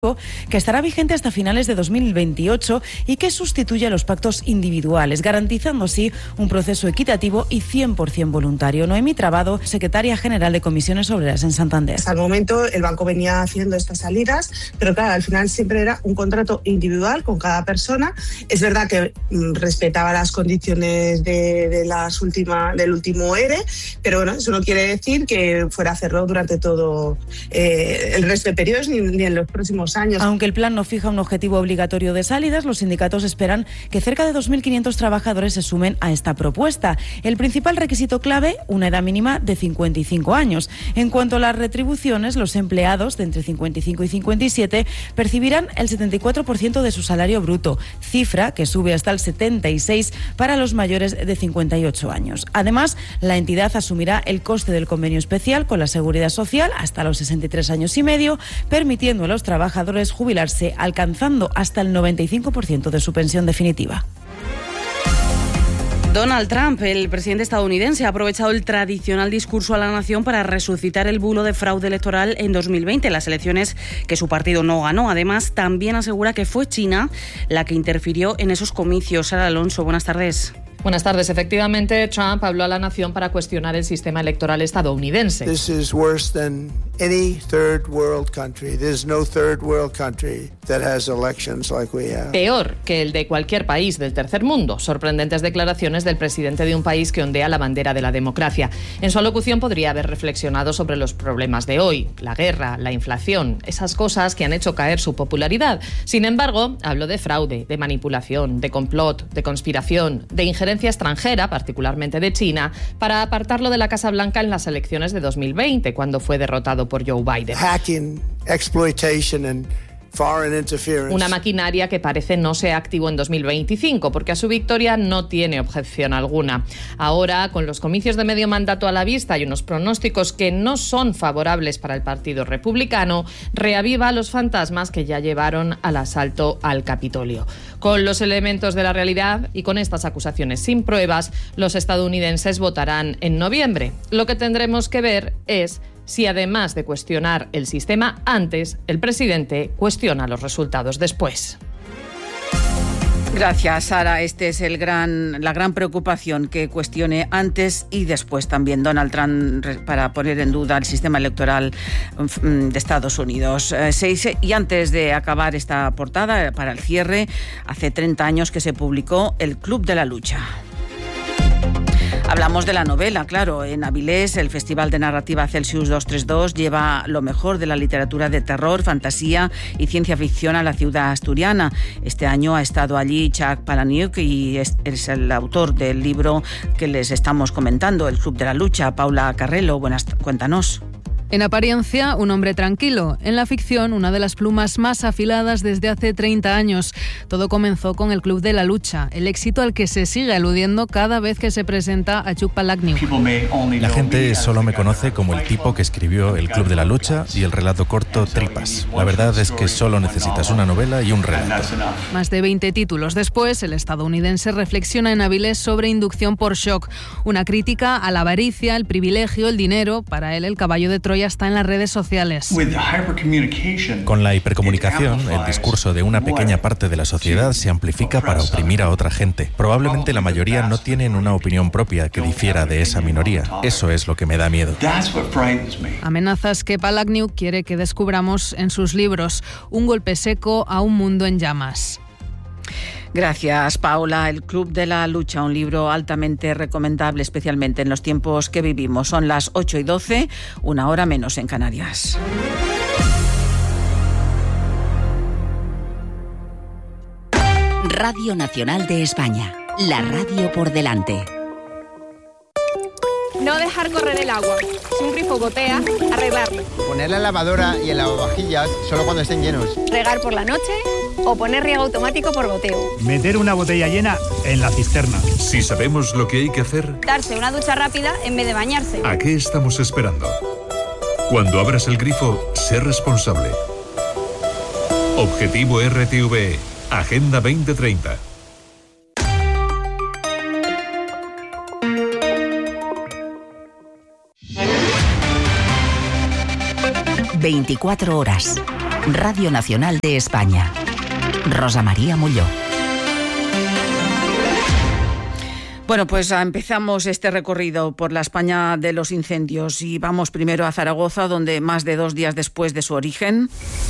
que estará vigente hasta finales de 2028 y que sustituye a los pactos individuales, garantizando así un proceso equitativo y 100% voluntario. Noemí Trabado, secretaria general de Comisiones Obreras en Santander. Hasta el momento el banco venía haciendo estas salidas, pero claro, al final siempre era un contrato individual con cada persona. Es verdad que respetaba las condiciones del último ERE, pero bueno, eso no quiere decir que fuera a hacerlo durante todo el resto de periodos ni en los próximos años. Aunque el plan no fija un objetivo obligatorio de salidas, los sindicatos esperan que cerca de 2.500 trabajadores se sumen a esta propuesta. El principal requisito clave, una edad mínima de 55 años. En cuanto a las retribuciones, los empleados de entre 55 y 57 percibirán el 74% de su salario bruto, cifra que sube hasta el 76% para los mayores de 58 años. Además, la entidad asumirá el coste del convenio especial con la Seguridad Social hasta los 63 años y medio, permitiendo a los trabajadores jubilarse alcanzando hasta el 95% de su pensión definitiva. Donald Trump, el presidente estadounidense, ha aprovechado el tradicional discurso a la nación para resucitar el bulo de fraude electoral en 2020, las elecciones que su partido no ganó. Además, también asegura que fue China la que interfirió en esos comicios. Sara Alonso, buenas tardes. Buenas tardes. Efectivamente, Trump habló a la nación para cuestionar el sistema electoral estadounidense. This is worse than any third world country. There's no third world country that has elections like we have. Peor que el de cualquier país del tercer mundo. Sorprendentes declaraciones del presidente de un país que ondea la bandera de la democracia. En su alocución podría haber reflexionado sobre los problemas de hoy, la guerra, la inflación, esas cosas que han hecho caer su popularidad. Sin embargo, habló de fraude, de manipulación, de complot, de conspiración, de injerencia extranjera, particularmente de China, para apartarlo de la Casa Blanca en las elecciones de 2020, cuando fue derrotado por Joe Biden. Hacking, exploitation and foreign interference. Una maquinaria que parece no se activó en 2025, porque a su victoria no tiene objeción alguna. Ahora, con los comicios de medio mandato a la vista y unos pronósticos que no son favorables para el Partido Republicano, reaviva los fantasmas que ya llevaron al asalto al Capitolio. Con los elementos de la realidad y con estas acusaciones sin pruebas, los estadounidenses votarán en noviembre. Lo que tendremos que ver es si, además de cuestionar el sistema antes, el presidente cuestiona los resultados después. Gracias, Sara. Este es la gran preocupación, que cuestione antes y después también Donald Trump para poner en duda el sistema electoral de Estados Unidos. Y antes de acabar esta portada, para el cierre, hace 30 años que se publicó El Club de la Lucha. Hablamos de la novela, claro. En Avilés, el Festival de Narrativa Celsius 232 lleva lo mejor de la literatura de terror, fantasía y ciencia ficción a la ciudad asturiana. Este año ha estado allí Chuck Palahniuk y es el autor del libro que les estamos comentando, El Club de la Lucha. Paula Carrelo, cuéntanos. En apariencia, un hombre tranquilo. En la ficción, una de las plumas más afiladas desde hace 30 años. Todo comenzó con El Club de la Lucha, el éxito al que se sigue aludiendo cada vez que se presenta a Chuck Palahniuk. La gente solo me conoce como el tipo que escribió El Club de la Lucha y el relato corto Tripas. La verdad es que solo necesitas una novela y un relato. Más de 20 títulos después, el estadounidense reflexiona en Avilés sobre inducción por shock. Una crítica a la avaricia, el privilegio, el dinero. Para él, el caballo de Troya está en las redes sociales. Con la hipercomunicación, el discurso de una pequeña parte de la sociedad se amplifica para oprimir a otra gente. Probablemente la mayoría no tienen una opinión propia que difiera de esa minoría. Eso es lo que me da miedo. Amenazas que Palahniuk quiere que descubramos en sus libros. Un golpe seco a un mundo en llamas. Gracias, Paula. El Club de la Lucha, un libro altamente recomendable, especialmente en los tiempos que vivimos. Son las 8:12, una hora menos en Canarias. Radio Nacional de España, la radio por delante. No dejar correr el agua. Si un grifo gotea, arreglarlo. Poner la lavadora y el lavavajillas solo cuando estén llenos. Regar por la noche o poner riego automático por goteo. Meter una botella llena en la cisterna. Si sabemos lo que hay que hacer, darse una ducha rápida en vez de bañarse. ¿A qué estamos esperando? Cuando abras el grifo, sé responsable. Objetivo RTV, Agenda 2030. 24 horas. Radio Nacional de España. Rosa María Molló. Bueno, pues empezamos este recorrido por la España de los incendios y vamos primero a Zaragoza, donde más de 2 días después de su origen...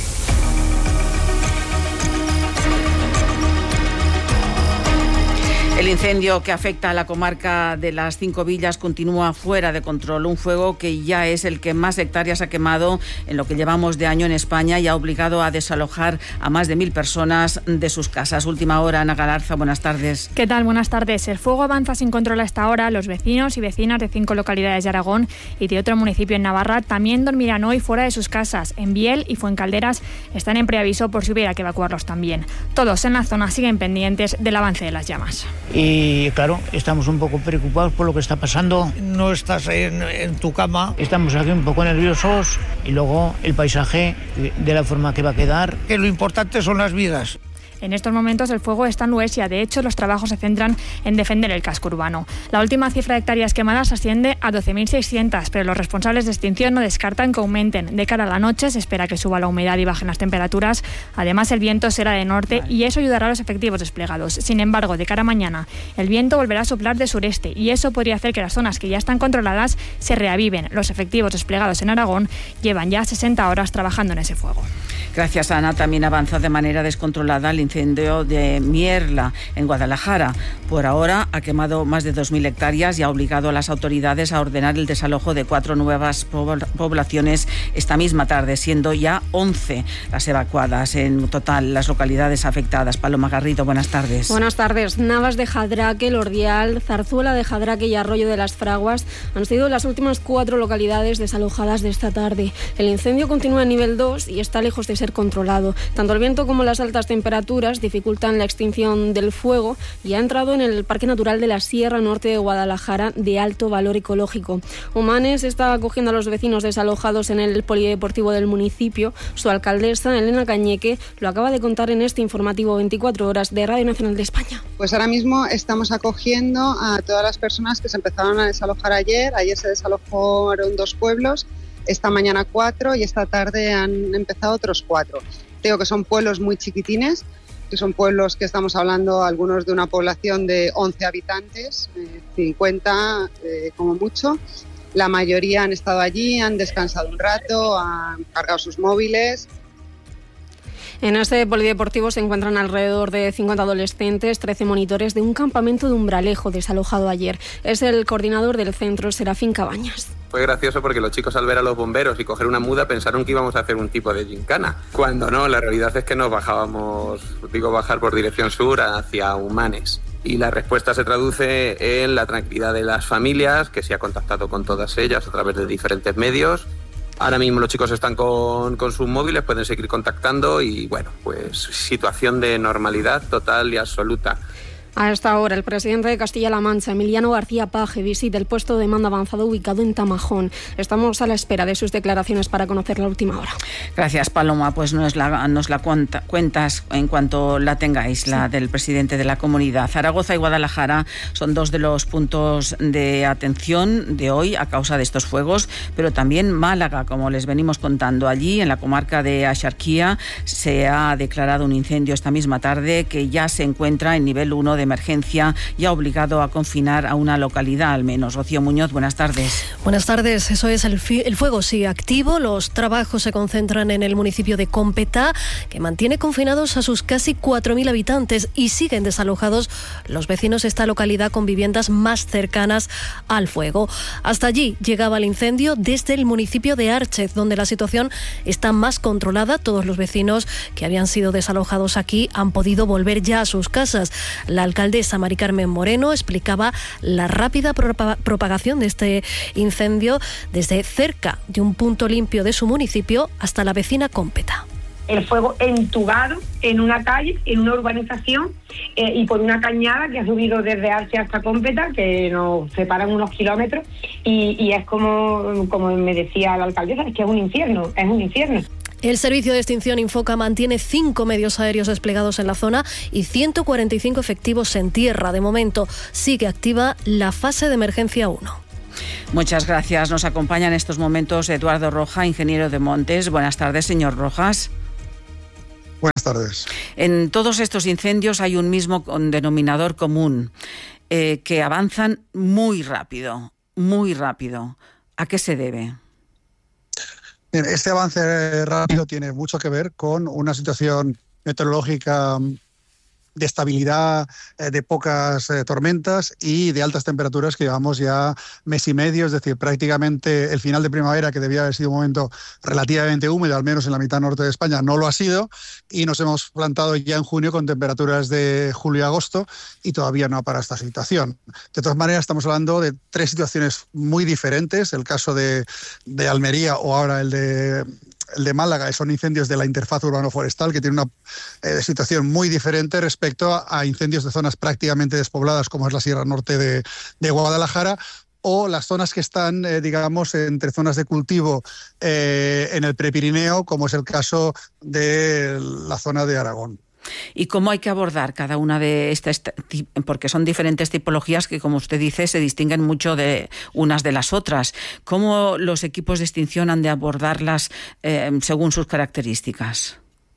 El incendio que afecta a la comarca de las 5 Villas continúa fuera de control. Un fuego que ya es el que más hectáreas ha quemado en lo que llevamos de año en España y ha obligado a desalojar a más de 1.000 personas de sus casas. Última hora, Ana Galarza, buenas tardes. ¿Qué tal? Buenas tardes. El fuego avanza sin control hasta ahora. Los vecinos y vecinas de 5 localidades de Aragón y de otro municipio en Navarra también dormirán hoy fuera de sus casas. En Biel y Fuencalderas están en preaviso por si hubiera que evacuarlos también. Todos en la zona siguen pendientes del avance de las llamas. Y claro, estamos un poco preocupados por lo que está pasando. No estás en tu cama, estamos aquí un poco nerviosos y luego el paisaje de la forma que va a quedar. Que lo importante son las vidas. En estos momentos el fuego está en Luesia. De hecho, los trabajos se centran en defender el casco urbano. La última cifra de hectáreas quemadas asciende a 12.600, pero los responsables de extinción no descartan que aumenten. De cara a la noche se espera que suba la humedad y bajen las temperaturas. Además, el viento será de norte y eso ayudará a los efectivos desplegados. Sin embargo, de cara a mañana, el viento volverá a soplar de sureste y eso podría hacer que las zonas que ya están controladas se reaviven. Los efectivos desplegados en Aragón llevan ya 60 horas trabajando en ese fuego. Gracias, Ana. También avanza de manera descontrolada el incendio de Mierla, en Guadalajara. Por ahora ha quemado más de 2.000 hectáreas y ha obligado a las autoridades a ordenar el desalojo de 4 nuevas poblaciones esta misma tarde, siendo ya 11 las evacuadas. En total, las localidades afectadas. Paloma Garrido, buenas tardes. Buenas tardes. Navas de Jadraque, Lordial, Zarzuela de Jadraque y Arroyo de las Fraguas han sido las últimas 4 localidades desalojadas de esta tarde. El incendio continúa en nivel 2 y está lejos de ser controlado. Tanto el viento como las altas temperaturas dificultan la extinción del fuego y ha entrado en el Parque Natural de la Sierra Norte de Guadalajara de alto valor ecológico. Humanes está acogiendo a los vecinos desalojados en el polideportivo del municipio. Su alcaldesa, Elena Cañeque, lo acaba de contar en este informativo 24 horas de Radio Nacional de España. Pues ahora mismo estamos acogiendo a todas las personas que se empezaron a desalojar ayer. Ayer se desalojaron 2 pueblos, esta mañana 4 y esta tarde han empezado otros 4. Digo que son pueblos muy chiquitines, que son pueblos que estamos hablando algunos de una población de 11 habitantes, 50 como mucho. La mayoría han estado allí, han descansado un rato, han cargado sus móviles. En este polideportivo se encuentran alrededor de 50 adolescentes, 13 monitores de un campamento de Umbralejo desalojado ayer. Es el coordinador del centro, Serafín Cabañas. Fue gracioso porque los chicos al ver a los bomberos y coger una muda pensaron que íbamos a hacer un tipo de gincana. Cuando no, la realidad es que nos bajar por dirección sur hacia Humanes. Y la respuesta se traduce en la tranquilidad de las familias, que se ha contactado con todas ellas a través de diferentes medios. Ahora mismo los chicos están con sus móviles, pueden seguir contactando y bueno, pues situación de normalidad total y absoluta. A esta hora, el presidente de Castilla-La Mancha, Emiliano García Paje, visita el puesto de mando avanzado ubicado en Tamajón. Estamos a la espera de sus declaraciones para conocer la última hora. Gracias, Paloma. Pues nos la cuentas en cuanto la tengáis, la del presidente de la comunidad. Zaragoza y Guadalajara son 2 de los puntos de atención de hoy a causa de estos fuegos, pero también Málaga, como les venimos contando. Allí, en la comarca de Axarquía, se ha declarado un incendio esta misma tarde que ya se encuentra en nivel 1 de emergencia y ha obligado a confinar a una localidad al menos. Rocío Muñoz, buenas tardes. Buenas tardes, eso es, el fuego sigue activo. Los trabajos se concentran en el municipio de Cómpeta, que mantiene confinados a sus casi 4.000 habitantes y siguen desalojados los vecinos de esta localidad con viviendas más cercanas al fuego. Hasta allí llegaba el incendio desde el municipio de Árchez, donde la situación está más controlada. Todos los vecinos que habían sido desalojados aquí han podido volver ya a sus casas. La alcaldesa Mari Carmen Moreno explicaba la rápida propagación de este incendio desde cerca de un punto limpio de su municipio hasta la vecina Cómpeta. El fuego entubado en una calle, en una urbanización y por una cañada que ha subido desde Arce hasta Cómpeta, que nos separan unos kilómetros y es como me decía la alcaldesa, es que es un infierno. El Servicio de Extinción Infoca mantiene 5 medios aéreos desplegados en la zona y 145 efectivos en tierra. De momento sigue activa la fase de emergencia 1. Muchas gracias. Nos acompaña en estos momentos Eduardo Roja, ingeniero de montes. Buenas tardes, señor Rojas. tardes. En todos estos incendios hay un mismo denominador común, que avanzan muy rápido, muy rápido. ¿A qué se debe? Bien, este avance rápido tiene mucho que ver con una situación meteorológica de estabilidad, de pocas tormentas y de altas temperaturas que llevamos ya mes y medio, es decir, prácticamente el final de primavera, que debía haber sido un momento relativamente húmedo, al menos en la mitad norte de España, no lo ha sido, y nos hemos plantado ya en junio con temperaturas de julio y agosto y todavía no ha parado esta situación. De todas maneras, estamos hablando de tres situaciones muy diferentes, el caso de Almería o ahora el de Málaga, son incendios de la interfaz urbano-forestal que tiene una situación muy diferente respecto a incendios de zonas prácticamente despobladas como es la Sierra Norte de Guadalajara, o las zonas que están, digamos, entre zonas de cultivo en el Prepirineo, como es el caso de la zona de Aragón. ¿Y cómo hay que abordar cada una de estas? Porque son diferentes tipologías que, como usted dice, se distinguen mucho de unas de las otras. ¿Cómo los equipos de extinción han de abordarlas según sus características?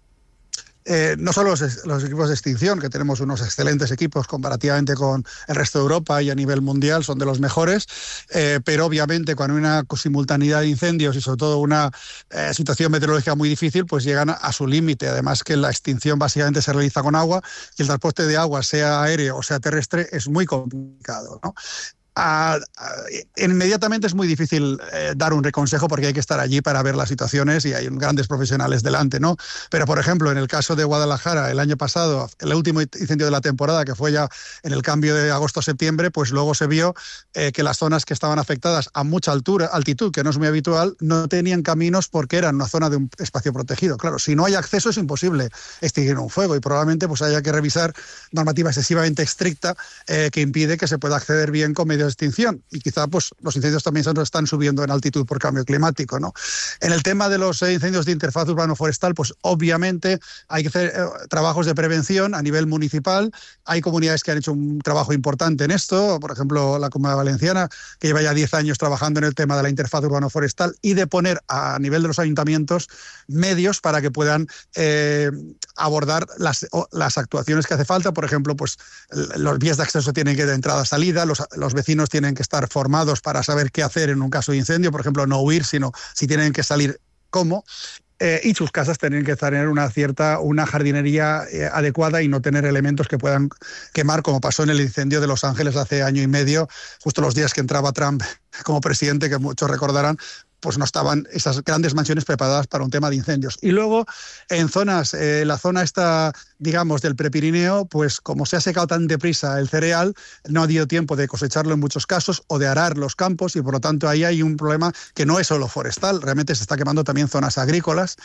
No solo los equipos de extinción, que tenemos unos excelentes equipos comparativamente con el resto de Europa y a nivel mundial son de los mejores, pero obviamente cuando hay una simultaneidad de incendios y sobre todo una situación meteorológica muy difícil, pues llegan a su límite. Además que la extinción básicamente se realiza con agua y el transporte de agua, sea aéreo o sea terrestre, es muy complicado, ¿no? Inmediatamente es muy difícil dar un consejo porque hay que estar allí para ver las situaciones y hay grandes profesionales delante, ¿no? Pero, por ejemplo, en el caso de Guadalajara, el año pasado, el último incendio de la temporada, que fue ya en el cambio de agosto a septiembre, pues luego se vio que las zonas que estaban afectadas a mucha altitud, que no es muy habitual, no tenían caminos porque eran una zona de un espacio protegido. Claro, si no hay acceso es imposible extinguir un fuego y probablemente pues haya que revisar normativa excesivamente estricta que impide que se pueda acceder bien con medios de extinción, y quizá pues los incendios también se están subiendo en altitud por cambio climático, ¿no? En el tema de los incendios de interfaz urbano-forestal, pues obviamente hay que hacer trabajos de prevención a nivel municipal. Hay comunidades que han hecho un trabajo importante en esto, por ejemplo la Comunidad Valenciana, que lleva ya 10 años trabajando en el tema de la interfaz urbano-forestal y de poner a nivel de los ayuntamientos medios para que puedan abordar las actuaciones que hace falta. Por ejemplo, pues los vías de acceso tienen que ir de entrada-salida, los vecinos tienen que estar formados para saber qué hacer en un caso de incendio, por ejemplo, no huir, sino si tienen que salir, cómo. Y sus casas tienen que tener una jardinería adecuada y no tener elementos que puedan quemar, como pasó en el incendio de Los Ángeles hace año y medio, justo los días que entraba Trump como presidente, que muchos recordarán, pues no estaban esas grandes mansiones preparadas para un tema de incendios. Y luego, en zonas, la zona esta, digamos, del Prepirineo, pues como se ha secado tan deprisa el cereal, no ha dado tiempo de cosecharlo en muchos casos o de arar los campos, y por lo tanto ahí hay un problema que no es solo forestal, realmente se está quemando también zonas agrícolas,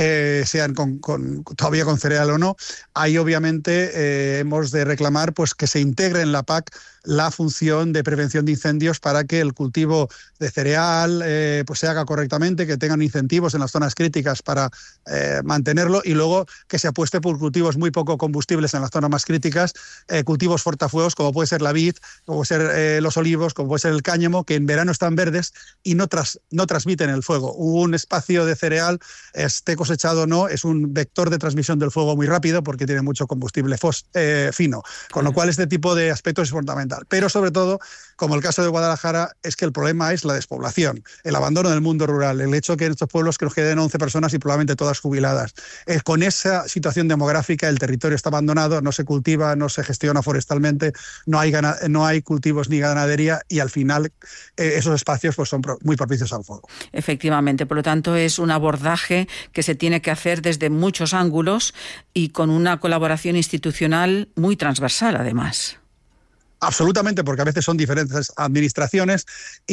sean todavía con cereal o no. Ahí obviamente hemos de reclamar pues que se integre en la PAC la función de prevención de incendios para que el cultivo de cereal pues se haga correctamente, que tengan incentivos en las zonas críticas para mantenerlo, y luego que se apueste por cultivos muy poco combustibles en las zonas más críticas, cultivos fortafuegos como puede ser la vid, como puede ser los olivos, como puede ser el cáñamo, que en verano están verdes y no transmiten el fuego. Un espacio de cereal, esté cosechado o no, es un vector de transmisión del fuego muy rápido porque tiene mucho combustible fino, con lo cual este tipo de aspectos es fundamental. Pero sobre todo, como el caso de Guadalajara, es que el problema es la despoblación, el abandono del mundo rural, el hecho que en estos pueblos que nos queden 11 personas y probablemente todas jubiladas. Con esa situación demográfica el territorio está abandonado, no se cultiva, no se gestiona forestalmente, no hay cultivos ni ganadería, y al final esos espacios pues son muy propicios al fuego. Efectivamente, por lo tanto es un abordaje que se tiene que hacer desde muchos ángulos y con una colaboración institucional muy transversal además. Absolutamente, porque a veces son diferentes administraciones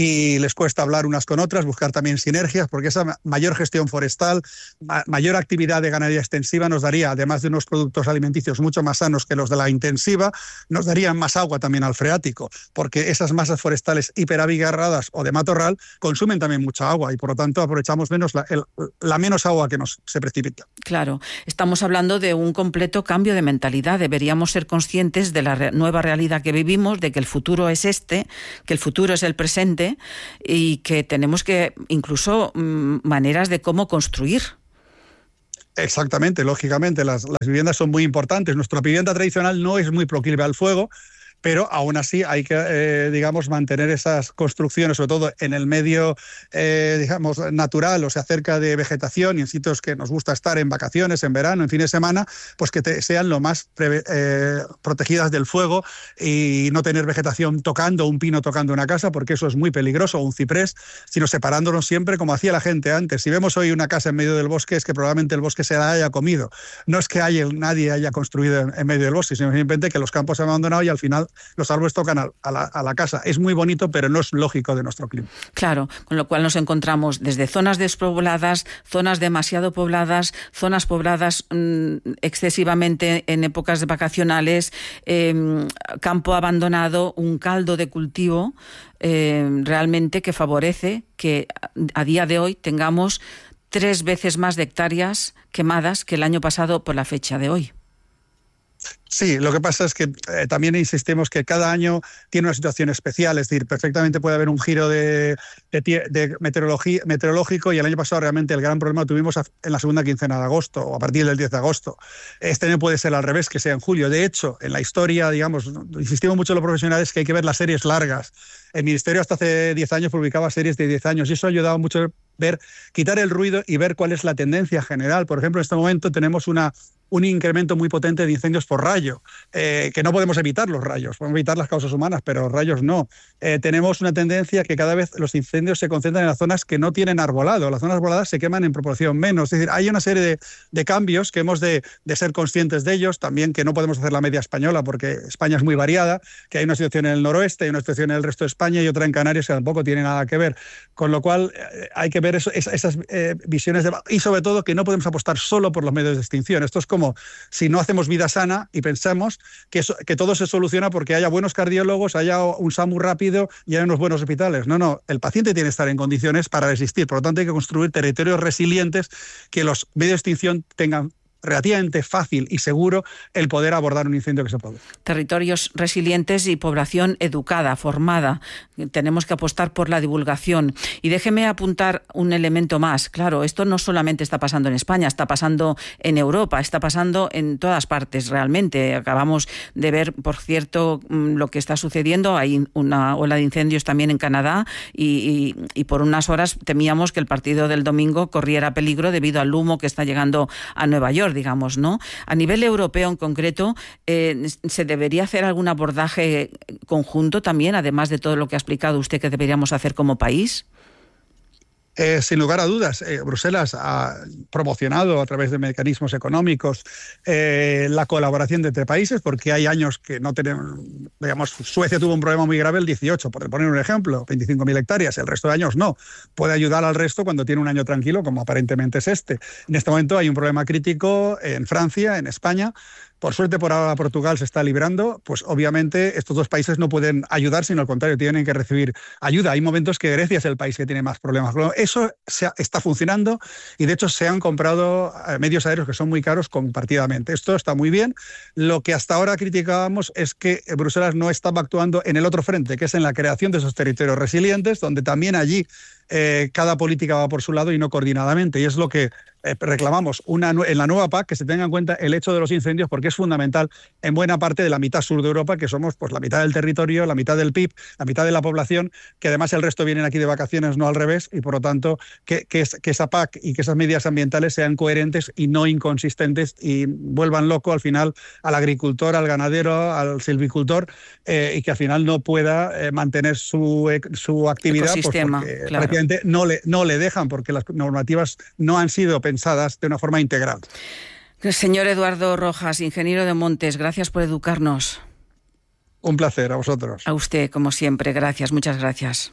y les cuesta hablar unas con otras, buscar también sinergias, porque esa mayor gestión forestal, mayor actividad de ganadería extensiva nos daría, además de unos productos alimenticios mucho más sanos que los de la intensiva, nos darían más agua también al freático, porque esas masas forestales hiperabigarradas o de matorral consumen también mucha agua y por lo tanto aprovechamos menos la menos agua que se precipita. Claro, estamos hablando de un completo cambio de mentalidad. Deberíamos ser conscientes de la nueva realidad que vivimos, de que el futuro es que el futuro es el presente y que tenemos que incluso maneras de cómo construir. Exactamente, lógicamente, las viviendas son muy importantes. Nuestra vivienda tradicional no es muy proclive al fuego, pero aún así hay que, digamos, mantener esas construcciones, sobre todo en el medio, digamos, natural, o sea, cerca de vegetación y en sitios que nos gusta estar en vacaciones, en verano, en fin de semana, pues que sean lo más protegidas del fuego y no tener vegetación tocando, un pino tocando una casa, porque eso es muy peligroso, o un ciprés, sino separándonos siempre como hacía la gente antes. Si vemos hoy una casa en medio del bosque, es que probablemente el bosque se la haya comido. No es que nadie haya construido en medio del bosque, sino simplemente que los campos se han abandonado y al final los árboles tocan a la casa. Es muy bonito, pero no es lógico de nuestro clima. Claro, con lo cual nos encontramos desde zonas despobladas, zonas demasiado pobladas, zonas pobladas excesivamente en épocas vacacionales, campo abandonado, un caldo de cultivo realmente que favorece que a día de hoy tengamos 3 veces más de hectáreas quemadas que el año pasado por la fecha de hoy. Sí, lo que pasa es que también insistimos que cada año tiene una situación especial, es decir, perfectamente puede haber un giro de meteorológico y el año pasado realmente el gran problema lo tuvimos en la segunda quincena de agosto o a partir del 10 de agosto. Este año puede ser al revés, que sea en julio. De hecho, en la historia, digamos, insistimos mucho los profesionales que hay que ver las series largas. El Ministerio hasta hace 10 años publicaba series de 10 años y eso ha ayudado mucho a quitar el ruido y ver cuál es la tendencia general. Por ejemplo, en este momento tenemos un incremento muy potente de incendios por rayo, que no podemos evitar los rayos, podemos evitar las causas humanas, pero los rayos no. Tenemos una tendencia que cada vez los incendios se concentran en las zonas que no tienen arbolado. Las zonas arboladas se queman en proporción menos. Es decir, hay una serie de cambios que hemos de ser conscientes de ellos, también que no podemos hacer la media española porque España es muy variada, que hay una situación en el noroeste, hay una situación en el resto de España y otra en Canarias que tampoco tiene nada que ver. Con lo cual hay que ver esas visiones y sobre todo que no podemos apostar solo por los medios de extinción. Esto es como si no hacemos vida sana y pensamos que todo se soluciona porque haya buenos cardiólogos, haya un SAMU rápido y haya unos buenos hospitales. No, el paciente tiene que estar en condiciones para resistir. Por lo tanto, hay que construir territorios resilientes que los medios de extinción tengan relativamente fácil y seguro el poder abordar un incendio que se produce. Territorios resilientes y población educada, formada. Tenemos que apostar por la divulgación. Y déjeme apuntar un elemento más. Claro, esto no solamente está pasando en España, está pasando en Europa, está pasando en todas partes realmente. Acabamos de ver, por cierto, lo que está sucediendo. Hay una ola de incendios también en Canadá y por unas horas temíamos que el partido del domingo corriera peligro debido al humo que está llegando a Nueva York, digamos, ¿no? A nivel europeo en concreto, ¿se debería hacer algún abordaje conjunto también, además de todo lo que ha explicado usted que deberíamos hacer como país? Sin lugar a dudas, Bruselas ha promocionado a través de mecanismos económicos la colaboración entre países, porque hay años que no tenemos, digamos, Suecia tuvo un problema muy grave el 18, por poner un ejemplo, 25.000 hectáreas, el resto de años no. Puede ayudar al resto cuando tiene un año tranquilo, como aparentemente es este. En este momento hay un problema crítico en Francia, en España. Por suerte, por ahora Portugal se está librando, pues obviamente estos dos países no pueden ayudar, sino al contrario, tienen que recibir ayuda. Hay momentos que Grecia es el país que tiene más problemas. Eso está funcionando y de hecho se han comprado medios aéreos que son muy caros compartidamente. Esto está muy bien. Lo que hasta ahora criticábamos es que Bruselas no estaba actuando en el otro frente, que es en la creación de esos territorios resilientes, donde también allí cada política va por su lado y no coordinadamente. Y es lo que reclamamos en la nueva PAC, que se tenga en cuenta el hecho de los incendios, porque es fundamental en buena parte de la mitad sur de Europa, que somos pues la mitad del territorio, la mitad del PIB, la mitad de la población, que además el resto vienen aquí de vacaciones, no al revés, y por lo tanto que esa PAC y que esas medidas ambientales sean coherentes y no inconsistentes y vuelvan loco al final al agricultor, al ganadero, al silvicultor, y que al final no pueda mantener su actividad, pues porque claro, prácticamente no le dejan, porque las normativas no han sido pensadas de una forma integral. Señor Eduardo Rojas, ingeniero de Montes, gracias por educarnos. Un placer, a vosotros. A usted, como siempre, gracias, muchas gracias.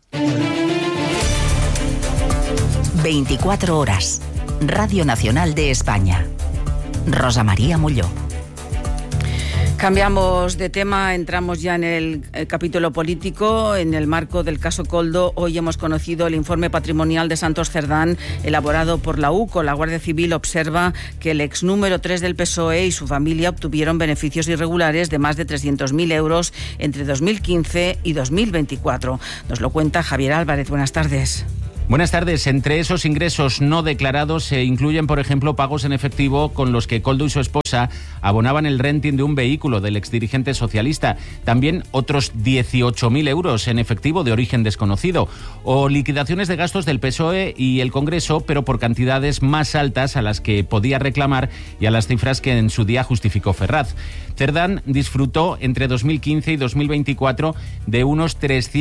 24 horas. Radio Nacional de España. Rosa María Molló. Cambiamos de tema, entramos ya en el capítulo político. En el marco del caso Koldo, hoy hemos conocido el informe patrimonial de Santos Cerdán, elaborado por la UCO. La Guardia Civil observa que el ex número 3 del PSOE y su familia obtuvieron beneficios irregulares de más de 300.000 euros entre 2015 y 2024. Nos lo cuenta Javier Álvarez. Buenas tardes. Buenas tardes. Entre esos ingresos no declarados se incluyen, por ejemplo, pagos en efectivo con los que Koldo y su esposa abonaban el renting de un vehículo del exdirigente socialista. También otros 18.000 euros en efectivo de origen desconocido. O liquidaciones de gastos del PSOE y el Congreso, pero por cantidades más altas a las que podía reclamar y a las cifras que en su día justificó Ferraz. Cerdán disfrutó entre 2015 y 2024 de unos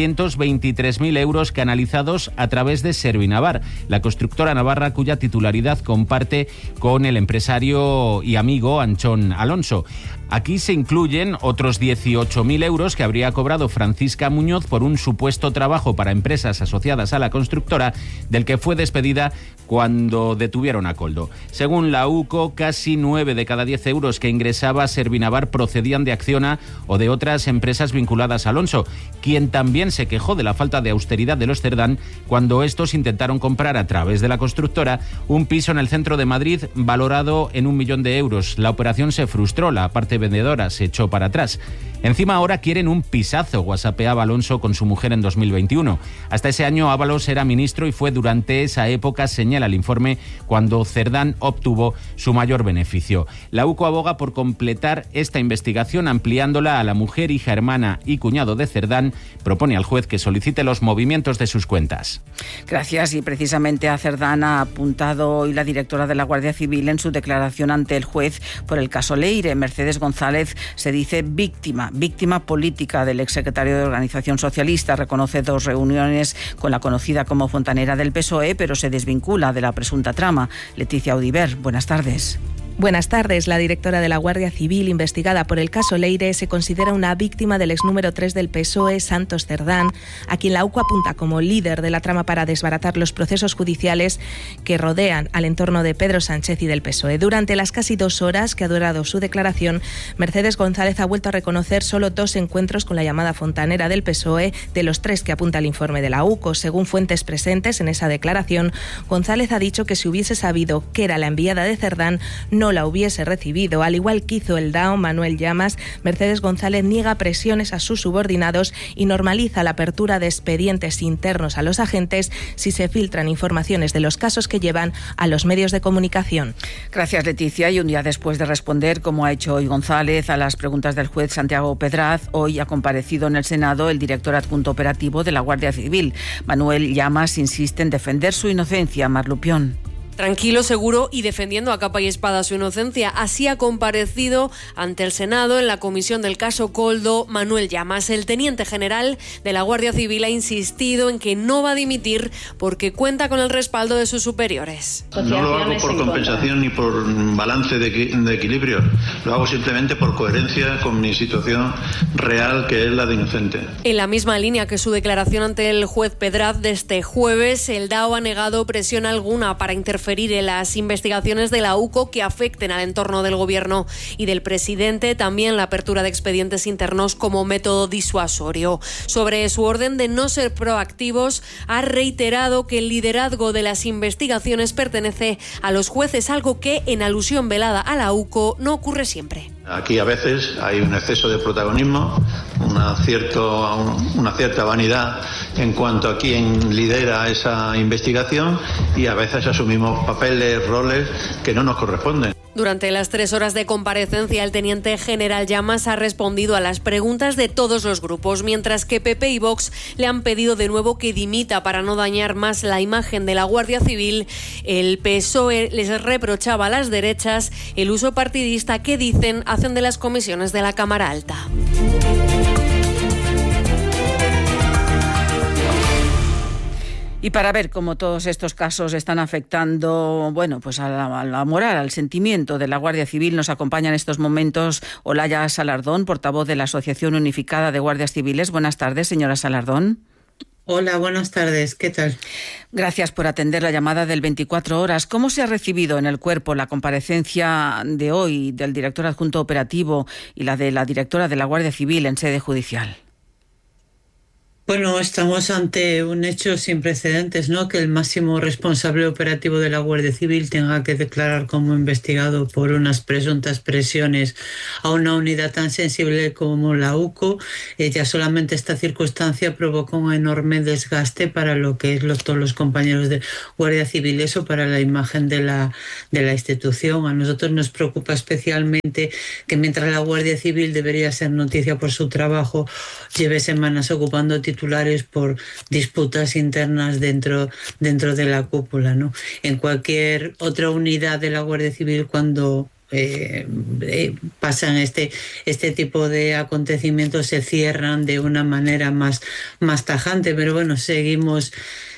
323.000 euros canalizados a través de Servinavar, la constructora navarra cuya titularidad comparte con el empresario y amigo Anchón Alonso. Aquí se incluyen otros 18.000 euros que habría cobrado Francisca Muñoz por un supuesto trabajo para empresas asociadas a la constructora, del que fue despedida cuando detuvieron a Koldo. Según la UCO, casi 9 de cada 10 euros que ingresaba Servinavar procedían de Acciona o de otras empresas vinculadas a Alonso, quien también se quejó de la falta de austeridad de los Cerdán cuando estos intentaron comprar a través de la constructora un piso en el centro de Madrid valorado en 1 millón de euros. La operación se frustró, la parte vendedora se echó para atrás. Encima ahora quieren un pisazo, whatsappeaba Alonso con su mujer en 2021. Hasta ese año Ábalos era ministro y fue durante esa época, señala el informe, cuando Cerdán obtuvo su mayor beneficio. La UCO aboga por completar esta investigación ampliándola a la mujer, hija, hermana y cuñado de Cerdán. Propone al juez que solicite los movimientos de sus cuentas. Gracias. Y precisamente a Cerdán ha apuntado hoy la directora de la Guardia Civil en su declaración ante el juez por el caso Leire. Mercedes González se dice víctima política del exsecretario de Organización Socialista. Reconoce 2 reuniones con la conocida como fontanera del PSOE, pero se desvincula de la presunta trama. Leticia Audiver, buenas tardes. Buenas tardes. La directora de la Guardia Civil, investigada por el caso Leire, se considera una víctima del ex número 3 del PSOE, Santos Cerdán, a quien la UCO apunta como líder de la trama para desbaratar los procesos judiciales que rodean al entorno de Pedro Sánchez y del PSOE. Durante las casi 2 horas que ha durado su declaración, Mercedes González ha vuelto a reconocer solo 2 encuentros con la llamada fontanera del PSOE, de los 3 que apunta el informe de la UCO. Según fuentes presentes en esa declaración, González ha dicho que si hubiese sabido que era la enviada de Cerdán, no la hubiese recibido. Al igual que hizo el DAO Manuel Llamas, Mercedes González niega presiones a sus subordinados y normaliza la apertura de expedientes internos a los agentes si se filtran informaciones de los casos que llevan a los medios de comunicación. Gracias, Leticia. Y un día después de responder, como ha hecho hoy González, a las preguntas del juez Santiago Pedraz, hoy ha comparecido en el Senado el director adjunto operativo de la Guardia Civil. Manuel Llamas insiste en defender su inocencia. Mar Lupión. Tranquilo, seguro y defendiendo a capa y espada su inocencia. Así ha comparecido ante el Senado en la comisión del caso Koldo Manuel Llamas. El teniente general de la Guardia Civil ha insistido en que no va a dimitir porque cuenta con el respaldo de sus superiores. No lo hago por compensación ni por balance de equilibrio. Lo hago simplemente por coherencia con mi situación real, que es la de inocente. En la misma línea que su declaración ante el juez Pedraz de este jueves, el DAO ha negado presión alguna para interferir en las investigaciones de la UCO que afecten al entorno del gobierno y del presidente, también la apertura de expedientes internos como método disuasorio. Sobre su orden de no ser proactivos, ha reiterado que el liderazgo de las investigaciones pertenece a los jueces, algo que, en alusión velada a la UCO, no ocurre siempre. Aquí a veces hay un exceso de protagonismo, una cierta vanidad en cuanto a quién lidera esa investigación y a veces asumimos papeles, roles que no nos corresponden. Durante las 3 horas de comparecencia, el teniente general Llamas ha respondido a las preguntas de todos los grupos, mientras que PP y Vox le han pedido de nuevo que dimita para no dañar más la imagen de la Guardia Civil. El PSOE les reprochaba a las derechas el uso partidista que dicen hacen de las comisiones de la Cámara Alta. Y para ver cómo todos estos casos están afectando, pues a la moral, al sentimiento de la Guardia Civil, nos acompaña en estos momentos Olaya Salardón, portavoz de la Asociación Unificada de Guardias Civiles. Buenas tardes, señora Salardón. Hola, buenas tardes. ¿Qué tal? Gracias por atender la llamada del 24 horas. ¿Cómo se ha recibido en el cuerpo la comparecencia de hoy del director adjunto operativo y la de la directora de la Guardia Civil en sede judicial? Bueno, estamos ante un hecho sin precedentes, ¿no? Que el máximo responsable operativo de la Guardia Civil tenga que declarar como investigado por unas presuntas presiones a una unidad tan sensible como la UCO. Ya solamente esta circunstancia provoca un enorme desgaste para lo que es todos los compañeros de Guardia Civil, eso para la imagen de la institución. A nosotros nos preocupa especialmente que mientras la Guardia Civil debería ser noticia por su trabajo, lleve semanas ocupando titulares por disputas internas dentro de la cúpula, ¿no? En cualquier otra unidad de la Guardia Civil, cuando pasan este tipo de acontecimientos, se cierran de una manera más tajante, pero bueno, seguimos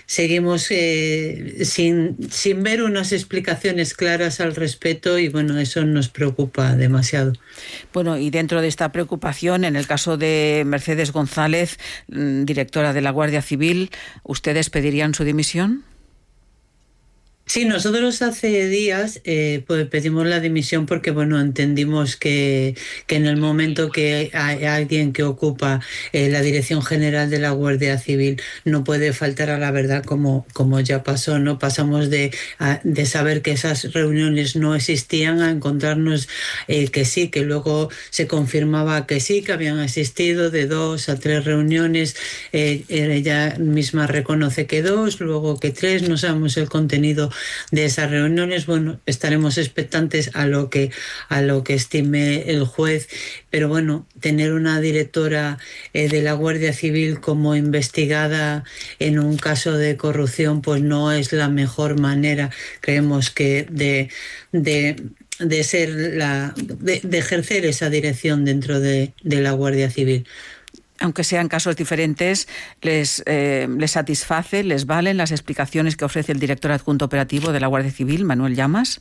sin ver unas explicaciones claras al respecto, y bueno, eso nos preocupa demasiado. Bueno, y dentro de esta preocupación, en el caso de Mercedes González, directora de la Guardia Civil, ¿ustedes pedirían su dimisión? Sí, nosotros hace días pues pedimos la dimisión porque bueno, entendimos que en el momento que hay alguien que ocupa la Dirección General de la Guardia Civil no puede faltar a la verdad, como ya pasó, ¿no? Pasamos de saber que esas reuniones no existían a encontrarnos que sí, que luego se confirmaba que sí, que habían existido de 2 a 3 reuniones. Ella misma reconoce que 2, luego que 3, no sabemos el contenido de esas reuniones. Bueno, estaremos expectantes a lo que estime el juez, pero bueno, tener una directora de la Guardia Civil como investigada en un caso de corrupción, pues no es la mejor manera, creemos, que de ejercer esa dirección dentro de la Guardia Civil. Aunque sean casos diferentes, ¿les satisface, les valen las explicaciones que ofrece el director adjunto operativo de la Guardia Civil, Manuel Llamas?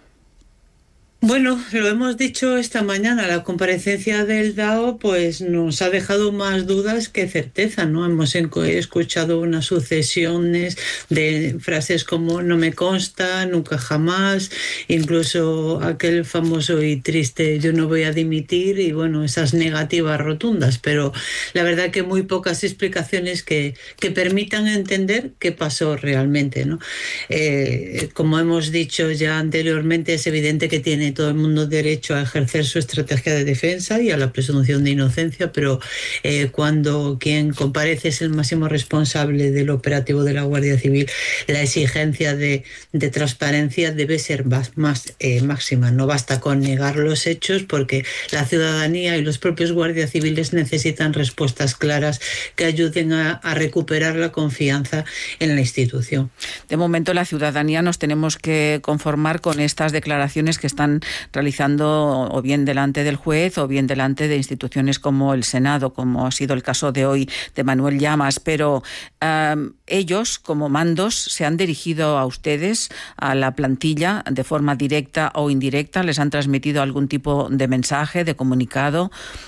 Bueno, lo hemos dicho esta mañana, la comparecencia del DAO pues nos ha dejado más dudas que certeza, ¿no? Hemos escuchado unas sucesiones de frases como no me consta, nunca jamás, incluso aquel famoso y triste yo no voy a dimitir, y bueno, esas negativas rotundas, pero la verdad que muy pocas explicaciones que permitan entender qué pasó realmente, ¿no? Como hemos dicho ya anteriormente, es evidente que tiene todo el mundo derecho a ejercer su estrategia de defensa y a la presunción de inocencia, pero cuando quien comparece es el máximo responsable del operativo de la Guardia Civil, la exigencia de transparencia debe ser más máxima. No basta con negar los hechos, porque la ciudadanía y los propios guardias civiles necesitan respuestas claras que ayuden a recuperar la confianza en la institución. De momento, la ciudadanía nos tenemos que conformar con estas declaraciones que están realizando o bien delante del juez o bien delante de instituciones como el Senado, como ha sido el caso de hoy de Manuel Llamas, pero ellos, como mandos, se han dirigido a ustedes, a la plantilla, de forma directa o indirecta, les han transmitido algún tipo de mensaje, de comunicado.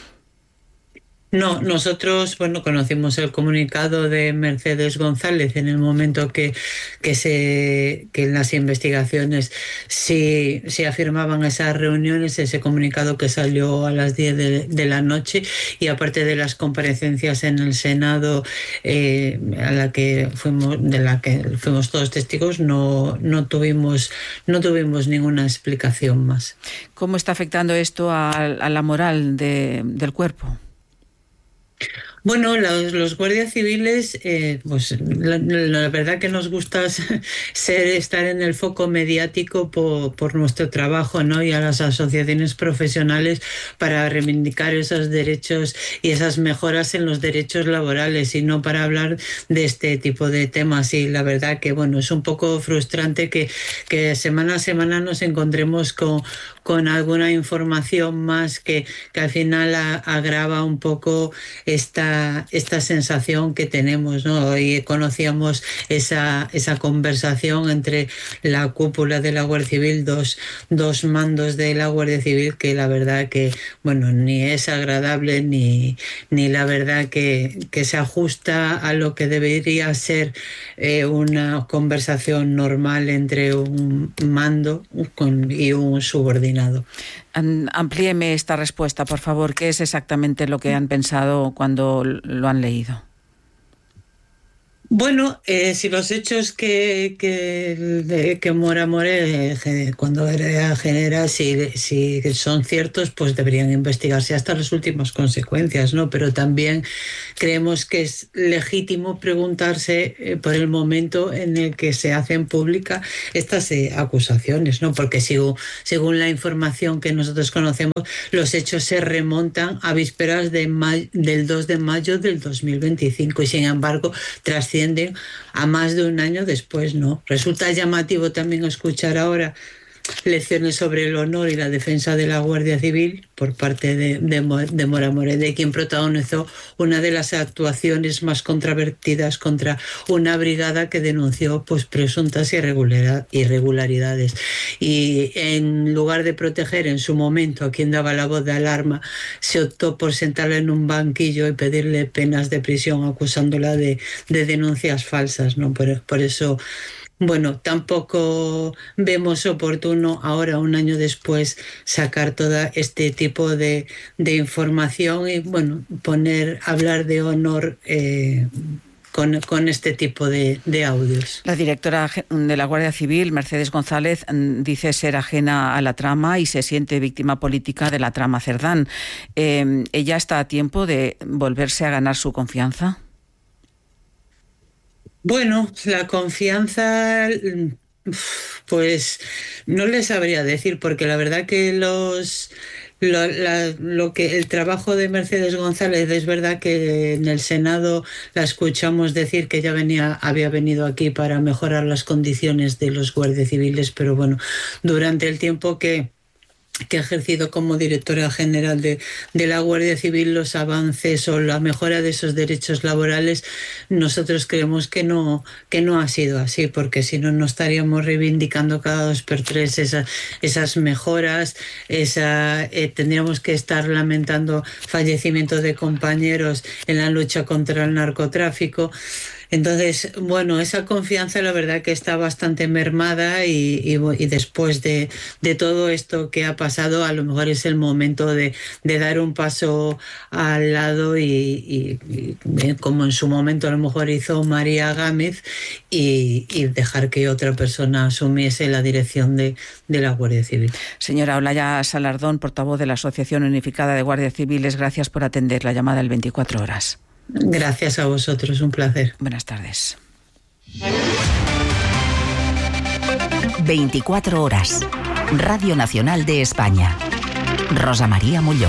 No, nosotros, bueno, conocimos el comunicado de Mercedes González en el momento que en las investigaciones se afirmaban esas reuniones, ese comunicado que salió a las 10 de la noche, y aparte de las comparecencias en el Senado de la que fuimos todos testigos, no tuvimos ninguna explicación más. ¿Cómo está afectando esto a la moral del cuerpo? Bueno, los guardias civiles, pues la verdad que nos gusta estar en el foco mediático por nuestro trabajo, ¿no? Y a las asociaciones profesionales para reivindicar esos derechos y esas mejoras en los derechos laborales, y no para hablar de este tipo de temas. Y la verdad que bueno, es un poco frustrante que semana a semana nos encontremos con alguna información más que al final agrava un poco esta sensación que tenemos, ¿no? Hoy conocíamos esa conversación entre la cúpula de la Guardia Civil, dos mandos de la Guardia Civil, que la verdad que bueno, ni es agradable ni la verdad que se ajusta a lo que debería ser una conversación normal entre un mando y un subordinado. Amplíeme esta respuesta, por favor. ¿Qué es exactamente lo que han pensado cuando lo han leído? Bueno, si los hechos que Mora More cuando era general, si son ciertos, pues deberían investigarse hasta las últimas consecuencias, ¿no? Pero también creemos que es legítimo preguntarse por el momento en el que se hacen públicas estas acusaciones, ¿no? Porque según la información que nosotros conocemos, los hechos se remontan a vísperas del 2 de mayo del 2025 y sin embargo trascienden a más de un año después, ¿no? Resulta llamativo también escuchar ahora lecciones sobre el honor y la defensa de la Guardia Civil por parte de Mora Morell, quien protagonizó una de las actuaciones más controvertidas contra una brigada que denunció pues presuntas irregularidades. Y en lugar de proteger en su momento a quien daba la voz de alarma, se optó por sentarla en un banquillo y pedirle penas de prisión acusándola de denuncias falsas, ¿no? Por eso, bueno, tampoco vemos oportuno ahora, un año después, sacar todo este tipo de información y, bueno, hablar de honor con este tipo de audios. La directora de la Guardia Civil, Mercedes González, dice ser ajena a la trama y se siente víctima política de la trama Cerdán. ¿Ella está a tiempo de volverse a ganar su confianza? Bueno, la confianza, pues no les sabría decir, porque la verdad que el trabajo de Mercedes González, es verdad que en el Senado la escuchamos decir que ella había venido aquí para mejorar las condiciones de los guardias civiles, pero bueno, durante el tiempo que ha ejercido como directora general de la Guardia Civil, los avances o la mejora de esos derechos laborales, nosotros creemos que no ha sido así, porque si no, no estaríamos reivindicando cada 2x3 esas mejoras, tendríamos que estar lamentando fallecimientos de compañeros en la lucha contra el narcotráfico. Entonces, bueno, esa confianza la verdad que está bastante mermada y después de todo esto que ha pasado, a lo mejor es el momento de dar un paso al lado y como en su momento a lo mejor hizo María Gámez y dejar que otra persona asumiese la dirección de la Guardia Civil. Señora Olaya Salardón, portavoz de la Asociación Unificada de Guardias Civiles, gracias por atender la llamada del 24 horas. Gracias a vosotros, un placer. Buenas tardes. 24 horas. Radio Nacional de España. Rosa María Molló.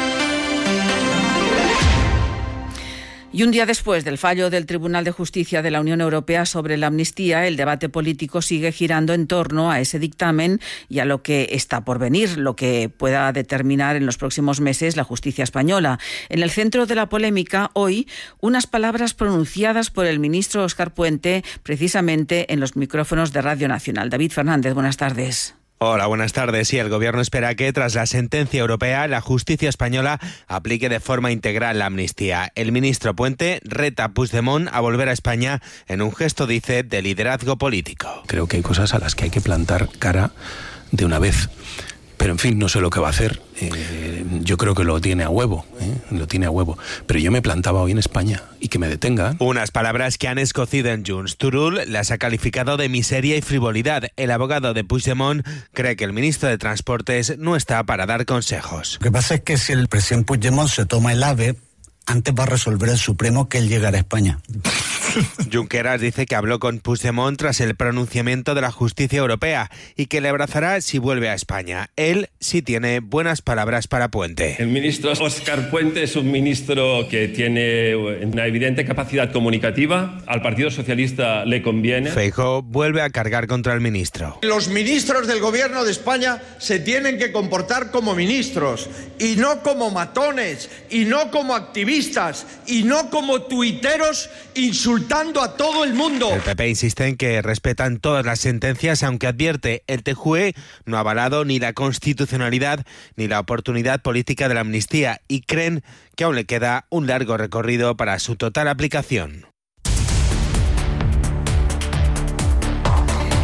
Y un día después del fallo del Tribunal de Justicia de la Unión Europea sobre la amnistía, el debate político sigue girando en torno a ese dictamen y a lo que está por venir, lo que pueda determinar en los próximos meses la justicia española. En el centro de la polémica, hoy, unas palabras pronunciadas por el ministro Óscar Puente, precisamente en los micrófonos de Radio Nacional. David Fernández, buenas tardes. Hola, buenas tardes. Sí, el Gobierno espera que, tras la sentencia europea, la justicia española aplique de forma integral la amnistía. El ministro Puente reta a Puigdemont a volver a España en un gesto, dice, de liderazgo político. Creo que hay cosas a las que hay que plantar cara de una vez. Pero en fin, no sé lo que va a hacer. Yo creo que lo tiene a huevo, Pero yo me plantaba hoy en España y que me detengan. Unas palabras que han escocido en Junts. Turull las ha calificado de miseria y frivolidad. El abogado de Puigdemont cree que el ministro de Transportes no está para dar consejos. Lo que pasa es que si el presidente Puigdemont se toma el AVE, antes va a resolver el Supremo que él llegará a España. Junqueras dice que habló con Puigdemont tras el pronunciamiento de la justicia europea y que le abrazará si vuelve a España. Él sí tiene buenas palabras para Puente. El ministro Óscar Puente es un ministro que tiene una evidente capacidad comunicativa. Al Partido Socialista le conviene. Feijóo vuelve a cargar contra el ministro. Los ministros del Gobierno de España se tienen que comportar como ministros y no como matones y no como activistas y no como tuiteros insultando a todo el mundo. El PP insiste en que respetan todas las sentencias, aunque advierte el TJUE no ha avalado ni la constitucionalidad ni la oportunidad política de la amnistía y creen que aún le queda un largo recorrido para su total aplicación.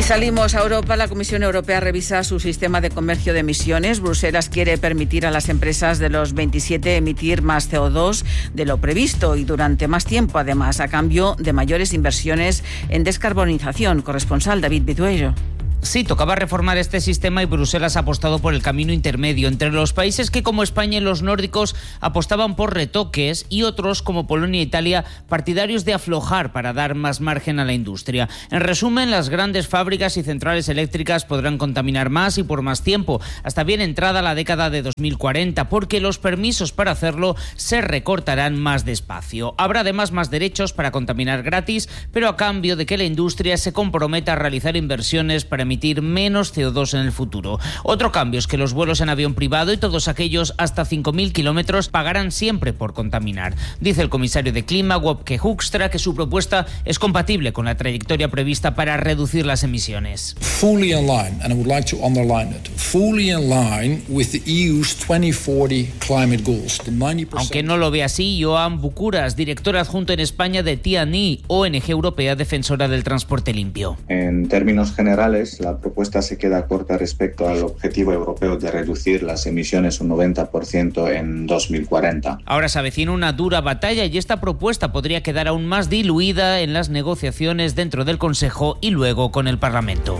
salimos a Europa. La Comisión Europea revisa su sistema de comercio de emisiones. Bruselas quiere permitir a las empresas de los 27 emitir más CO2 de lo previsto y durante más tiempo, además, a cambio de mayores inversiones en descarbonización. Corresponsal David Bidueiro. Sí, tocaba reformar este sistema y Bruselas ha apostado por el camino intermedio entre los países que, como España y los nórdicos, apostaban por retoques y otros, como Polonia e Italia, partidarios de aflojar para dar más margen a la industria. En resumen, las grandes fábricas y centrales eléctricas podrán contaminar más y por más tiempo, hasta bien entrada la década de 2040, porque los permisos para hacerlo se recortarán más despacio. Habrá además más derechos para contaminar gratis, pero a cambio de que la industria se comprometa a realizar inversiones para emitir menos CO2 en el futuro. Otro cambio es que los vuelos en avión privado y todos aquellos hasta 5.000 kilómetros pagarán siempre por contaminar. Dice el comisario de Clima, Wopke Hoekstra, que su propuesta es compatible con la trayectoria prevista para reducir las emisiones. Fully in line, and I would like to underline it, fully in line with the EU's 2040 climate goals. The 90%... Aunque no lo ve así, Joan Bucuras, director adjunto en España de TNI, ONG europea defensora del transporte limpio. En términos generales, la propuesta se queda corta respecto al objetivo europeo de reducir las emisiones un 90% en 2040. Ahora se avecina una dura batalla y esta propuesta podría quedar aún más diluida en las negociaciones dentro del Consejo y luego con el Parlamento.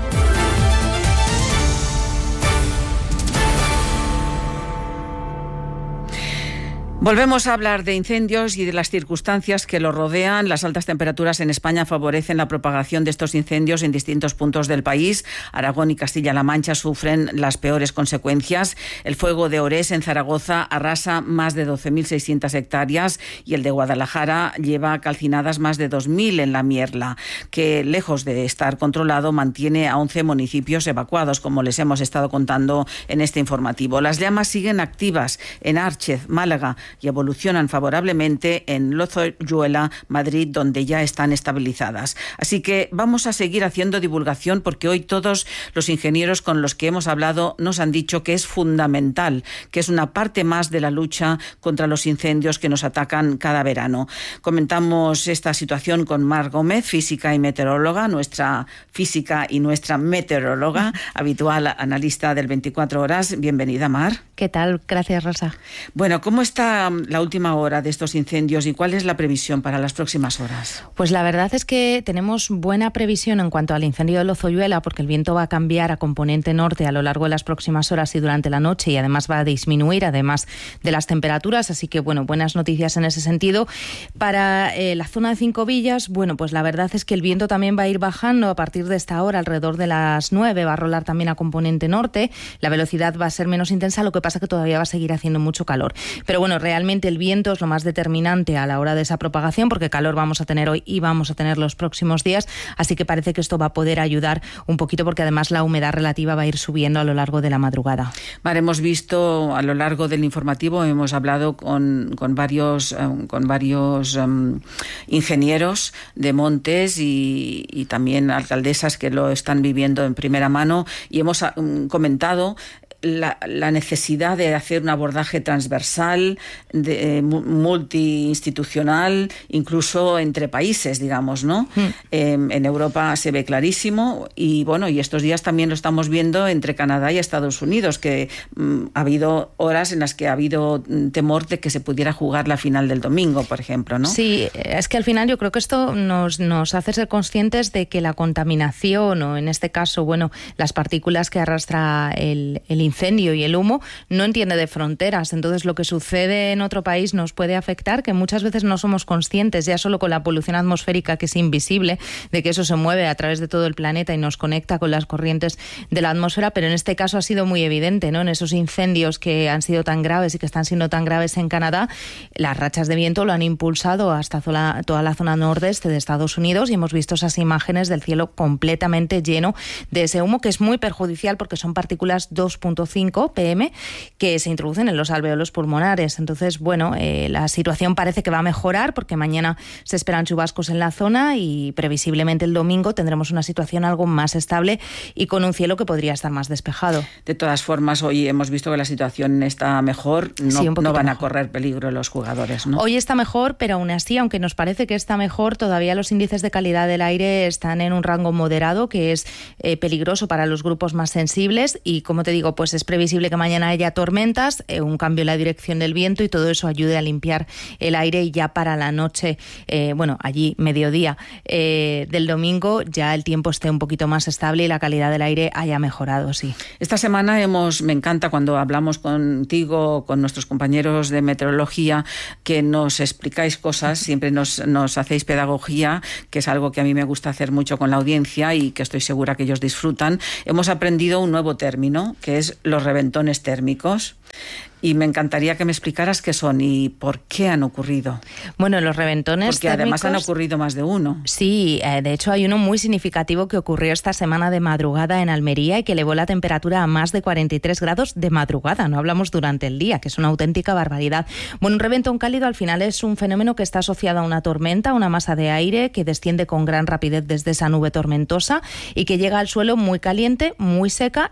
Volvemos a hablar de incendios y de las circunstancias que los rodean. Las altas temperaturas en España favorecen la propagación de estos incendios en distintos puntos del país. Aragón y Castilla-La Mancha sufren las peores consecuencias. El fuego de Orés en Zaragoza arrasa más de 12.600 hectáreas y el de Guadalajara lleva calcinadas más de 2.000 en la Mierla, que lejos de estar controlado mantiene a 11 municipios evacuados, como les hemos estado contando en este informativo. Las llamas siguen activas en Árchez, Málaga, y evolucionan favorablemente en Lozoyuela, Madrid, donde ya están estabilizadas. Así que vamos a seguir haciendo divulgación porque hoy todos los ingenieros con los que hemos hablado nos han dicho que es fundamental, que es una parte más de la lucha contra los incendios que nos atacan cada verano. Comentamos esta situación con Mar Gómez, física y meteoróloga, nuestra física y nuestra meteoróloga, habitual analista del 24 horas. Bienvenida, Mar. ¿Qué tal? Gracias, Rosa. Bueno, ¿cómo está la última hora de estos incendios y cuál es la previsión para las próximas horas? Pues la verdad es que tenemos buena previsión en cuanto al incendio de Lozoyuela, porque el viento va a cambiar a componente norte a lo largo de las próximas horas y durante la noche, y además va a disminuir, además de las temperaturas, así que bueno, buenas noticias en ese sentido. Para la zona de Cinco Villas, bueno, pues la verdad es que el viento también va a ir bajando a partir de esta hora, alrededor de las 9, va a rolar también a componente norte, la velocidad va a ser menos intensa, lo que pasa que todavía va a seguir haciendo mucho calor. Pero bueno, realmente el viento es lo más determinante a la hora de esa propagación, porque calor vamos a tener hoy y vamos a tener los próximos días, así que parece que esto va a poder ayudar un poquito, porque además la humedad relativa va a ir subiendo a lo largo de la madrugada. Vale, hemos visto a lo largo del informativo, hemos hablado con varios ingenieros de montes y también alcaldesas que lo están viviendo en primera mano, y hemos comentado la necesidad de hacer un abordaje transversal, multiinstitucional, incluso entre países, digamos, ¿no? En Europa se ve clarísimo y bueno, y estos días también lo estamos viendo entre Canadá y Estados Unidos, que ha habido horas en las que ha habido temor de que se pudiera jugar la final del domingo, por ejemplo, ¿no? Sí, es que al final yo creo que esto nos hace ser conscientes de que la contaminación, o en este caso, bueno, las partículas que arrastra el incendio y el humo, no entiende de fronteras. Entonces, lo que sucede en otro país nos puede afectar, que muchas veces no somos conscientes, ya solo con la polución atmosférica, que es invisible, de que eso se mueve a través de todo el planeta y nos conecta con las corrientes de la atmósfera, pero en este caso ha sido muy evidente, ¿no? En esos incendios que han sido tan graves y que están siendo tan graves en Canadá, las rachas de viento lo han impulsado hasta toda la zona nordeste de Estados Unidos, y hemos visto esas imágenes del cielo completamente lleno de ese humo, que es muy perjudicial porque son partículas 2.5 2,5 PM que se introducen en los alvéolos pulmonares. Entonces, bueno, la situación parece que va a mejorar porque mañana se esperan chubascos en la zona y previsiblemente el domingo tendremos una situación algo más estable y con un cielo que podría estar más despejado. De todas formas, hoy hemos visto que la situación está mejor, no van a correr peligro los jugadores, ¿no? Hoy está mejor, pero aún así, aunque nos parece que está mejor, todavía los índices de calidad del aire están en un rango moderado, que es peligroso para los grupos más sensibles y, como te digo, pues es previsible que mañana haya tormentas, un cambio en la dirección del viento y todo eso ayude a limpiar el aire y ya para la noche, allí mediodía del domingo ya el tiempo esté un poquito más estable y la calidad del aire haya mejorado, sí. Esta semana me encanta cuando hablamos contigo, con nuestros compañeros de meteorología, que nos explicáis cosas, siempre nos hacéis pedagogía, que es algo que a mí me gusta hacer mucho con la audiencia y que estoy segura que ellos disfrutan. Hemos aprendido un nuevo término, que es los reventones térmicos. Y me encantaría que me explicaras qué son y por qué han ocurrido. Bueno, los reventones porque además térmicos, han ocurrido más de uno. Sí, de hecho hay uno muy significativo que ocurrió esta semana de madrugada en Almería y que elevó la temperatura a más de 43 grados de madrugada. No hablamos durante el día, que es una auténtica barbaridad. Bueno, un reventón cálido al final es un fenómeno que está asociado a una tormenta, una masa de aire que desciende con gran rapidez desde esa nube tormentosa y que llega al suelo muy caliente, muy seca